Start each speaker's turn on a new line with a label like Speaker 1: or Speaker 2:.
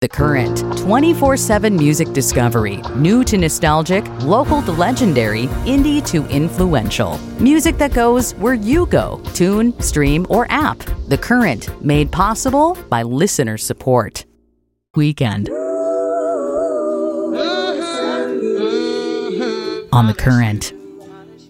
Speaker 1: The Current, 24/7 music discovery, new to nostalgic, local to legendary, indie to influential. Music that goes where you go, tune, stream, or app. The Current, made possible by listener support. Weekend. On The Current.